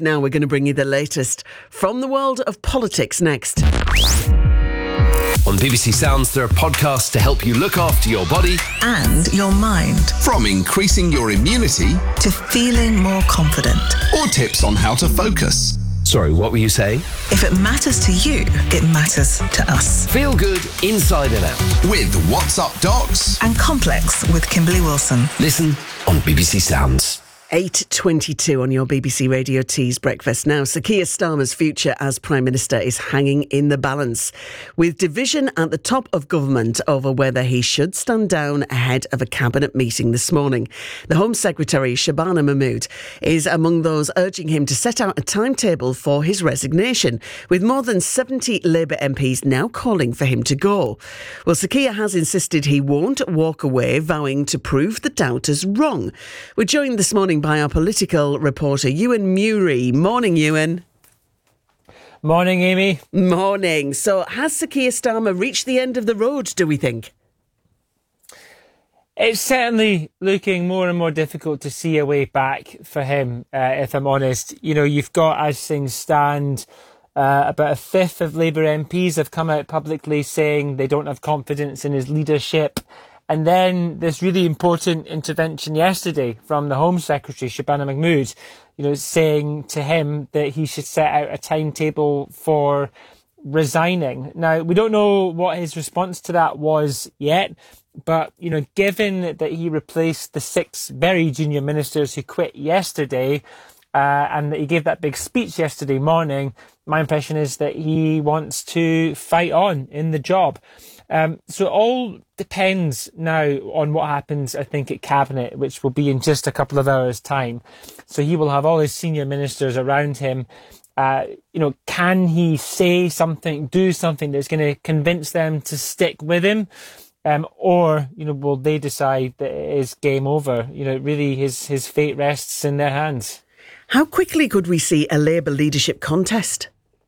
now. We're going to bring you the latest from the world of politics next. On BBC Sounds, there are podcasts to help you look after your body and your mind. From increasing your immunity to feeling more confident. Or tips on how to focus. Sorry, what were you saying? If it matters to you, it matters to us. Feel good inside and out. With What's Up Docs and Complex with Kimberly Wilson. Listen on BBC Sounds. 8:22 on your BBC Radio Tees breakfast. Now, Sir Keir Starmer's future as Prime Minister is hanging in the balance, with division at the top of government over whether he should stand down ahead of a cabinet meeting this morning. The Home Secretary, Shabana Mahmood, is among those urging him to set out a timetable for his resignation, with more than 70 Labour MPs now calling for him to go. Well, Sir Keir has insisted he won't walk away, vowing to prove the doubters wrong. We're joined this morning by our political reporter, Ewan Murray. Morning, Ewan. Morning, Amy. Morning. So has Sir Keir Starmer reached the end of the road, do we think? It's certainly looking more and more difficult to see a way back for him, if I'm honest. You know, you've got, as things stand, about a fifth of Labour MPs have come out publicly saying they don't have confidence in his leadership. And then this really important intervention yesterday from the Home Secretary, Shabana Mahmood, you know, saying to him that he should set out a timetable for resigning. Now, we don't know what his response to that was yet, but, you know, given that he replaced the 6 very junior ministers who quit yesterday, and that he gave that big speech yesterday morning, my impression is that he wants to fight on in the job. So it all depends now on what happens, I think, at Cabinet, which will be in just a couple of hours' time. So he will have all his senior ministers around him. Can he say something, do something that's going to convince them to stick with him? Or will they decide that it is game over? Really his fate rests in their hands. How quickly could we see a Labour leadership contest?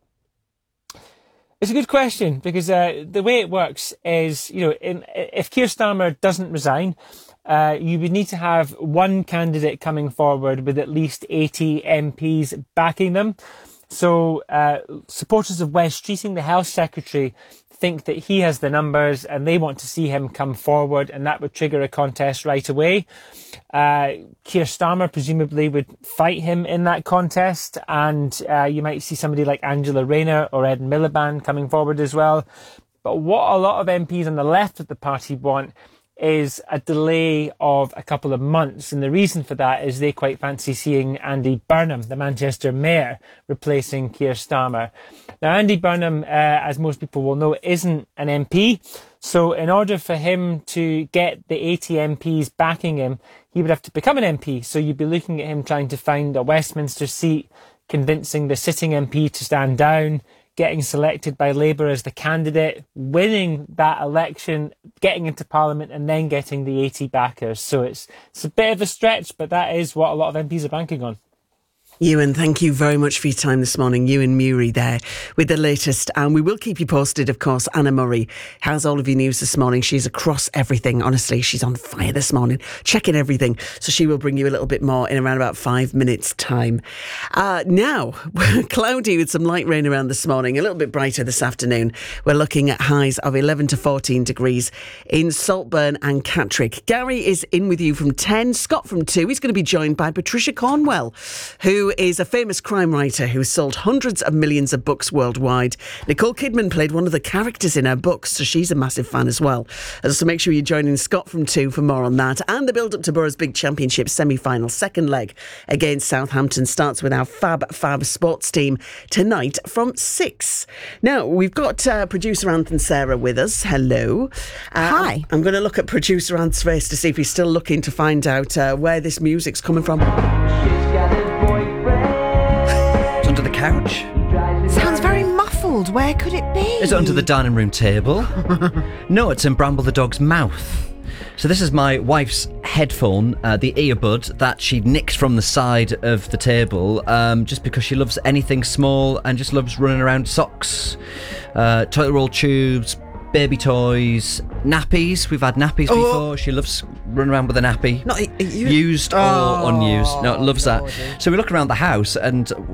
It's a good question, because the way it works is, if Keir Starmer doesn't resign, you would need to have one candidate coming forward with at least 80 MPs backing them. So supporters of Wes Streeting, the Health Secretary, think that he has the numbers and they want to see him come forward, and that would trigger a contest right away. Keir Starmer presumably would fight him in that contest, and you might see somebody like Angela Rayner or Ed Miliband coming forward as well. But what a lot of MPs on the left of the party want is a delay of a couple of months, and the reason for that is they quite fancy seeing Andy Burnham, the Manchester mayor, replacing Keir Starmer. Now, Andy Burnham, as most people will know, isn't an MP, so in order for him to get the 80 MPs backing him, he would have to become an MP. So you'd be looking at him trying to find a Westminster seat, convincing the sitting MP to stand down, getting selected by Labour as the candidate, winning that election, getting into Parliament, and then getting the 80 backers. So it's a bit of a stretch, but that is what a lot of MPs are banking on. Ewan, thank you very much for your time this morning. Ewan Murray there with the latest. And we will keep you posted, of course. Anna Murray has all of your news this morning. She's across everything. Honestly, she's on fire this morning, checking everything. So she will bring you a little bit more in around about 5 minutes' time. Now, cloudy with some light rain around this morning, a little bit brighter this afternoon. We're looking at highs of 11 to 14 degrees in Saltburn and Catterick. Gary is in with you from 10, Scott from 2. He's going to be joined by Patricia Cornwell, who is a famous crime writer who sold hundreds of millions of books worldwide. Nicole Kidman played one of the characters in her books, so she's a massive fan as well. So make sure you're joining Scott from 2 for more on that. And the build-up to Borough's Big Championship semi-final second leg against Southampton starts with our Fab sports team tonight from 6. Now, we've got producer Anthony Sarah with us. Hello. Hi. I'm going to look at producer Ant's face to see if he's still looking to find out where this music's coming from. Under the couch. Sounds very muffled. Where could it be? Is it under the dining room table? No, it's in Bramble the dog's mouth. So this is my wife's headphone, the earbud that she nicked from the side of the table, just because she loves anything small and just loves running around socks, toilet roll tubes, baby toys, nappies. We've had nappies before. She loves running around with a nappy. Not used or unused. No, loves that. So we look around the house and